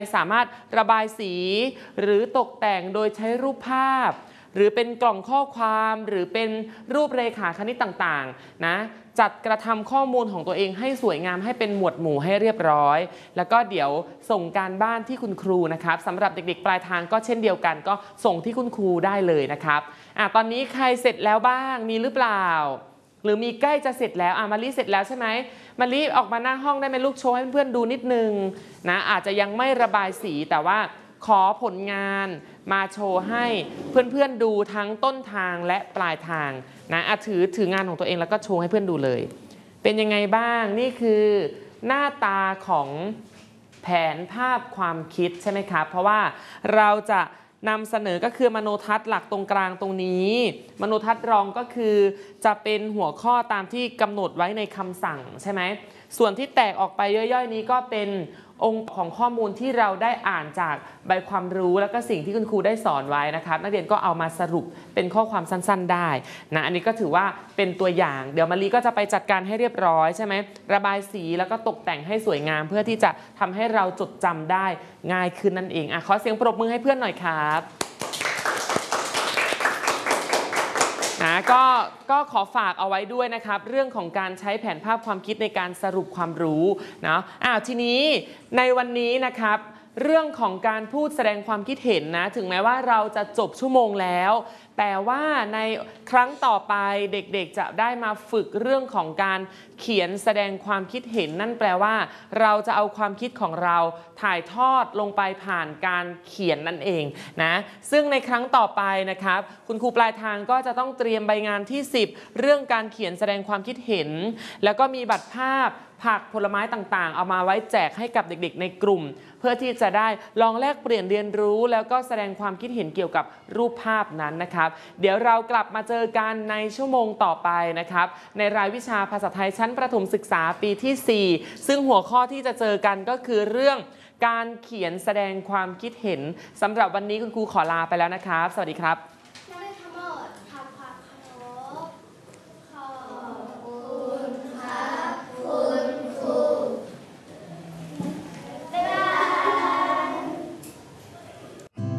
สามารถระบายสีหรือตกแต่งโดยใช้รูปภาพหรือเป็นกล่องข้อความหรือเป็นรูปเรขาคณิตต่างๆนะจัดกระทำข้อมูลของตัวเองให้สวยงามให้เป็นหมวดหมู่ให้เรียบร้อยแล้วก็เดี๋ยวส่งการบ้านที่คุณครูนะครับสำหรับเด็กๆปลายทางก็เช่นเดียวกันก็ส่งที่คุณครูได้เลยนะครับตอนนี้ใครเสร็จแล้วบ้างมีหรือเปล่าหรือมีใกล้จะเสร็จแล้วมาลิเสร็จแล้วใช่ไหมมาลิออกมาหน้าห้องได้ไหมลูกโชว์ให้เพื่อนๆดูนิดนึงนะอาจจะยังไม่ระบายสีแต่ว่าขอผลงานมาโชว์ให้เพื่อนๆดูทั้งต้นทางและปลายทางนะถืองานของตัวเองแล้วก็โชว์ให้เพื่อนดูเลยเป็นยังไงบ้างนี่คือหน้าตาของแผนภาพความคิดใช่ไหมครับเพราะว่าเราจะนำเสนอก็คือมโนทัศน์หลักตรงกลางตรงนี้มโนทัศน์รองก็คือจะเป็นหัวข้อตามที่กำหนดไว้ในคำสั่งใช่ไหมส่วนที่แตกออกไปย่อยๆนี้ก็เป็นองค์ของข้อมูลที่เราได้อ่านจากใบความรู้แล้วก็สิ่งที่คุณครูได้สอนไว้นะครับนักเรียนก็เอามาสรุปเป็นข้อความสั้นๆได้นะอันนี้ก็ถือว่าเป็นตัวอย่างเดี๋ยวมารีก็จะไปจัดการให้เรียบร้อยใช่ไหมระบายสีแล้วก็ตกแต่งให้สวยงามเพื่อที่จะทำให้เราจดจำได้ง่ายขึ้นนั่นเองขอเสียงปรบมือให้เพื่อนหน่อยครับก็ขอฝากเอาไว้ด้วยนะครับเรื่องของการใช้แผนภาพความคิดในการสรุปความรู้นะทีนี้ในวันนี้นะครับเรื่องของการพูดแสดงความคิดเห็นนะถึงแม้ว่าเราจะจบชั่วโมงแล้วแต่ว่าในครั้งต่อไปเด็กๆจะได้มาฝึกเรื่องของการเขียนแสดงความคิดเห็นนั่นแปลว่าเราจะเอาความคิดของเราถ่ายทอดลงไปผ่านการเขียนนั่นเองนะซึ่งในครั้งต่อไปนะครับคุณครูปลายทางก็จะต้องเตรียมใบงานที่10เรื่องการเขียนแสดงความคิดเห็นแล้วก็มีบัตรภาพผักผลไม้ต่างๆเอามาไว้แจกให้กับเด็กๆในกลุ่มเพื่อที่จะได้ลองแลกเปลี่ยนเรียนรู้แล้วก็แสดงความคิดเห็นเกี่ยวกับรูปภาพนั้นนะครับเดี๋ยวเรากลับมาเจอกันในชั่วโมงต่อไปนะครับในรายวิชาภาษาไทยชั้นประถมศึกษาปีที่4ซึ่งหัวข้อที่จะเจอกันก็คือเรื่องการเขียนแสดงความคิดเห็นสำหรับวันนี้คุณครูขอลาไปแล้วนะครับสวัสดีครับ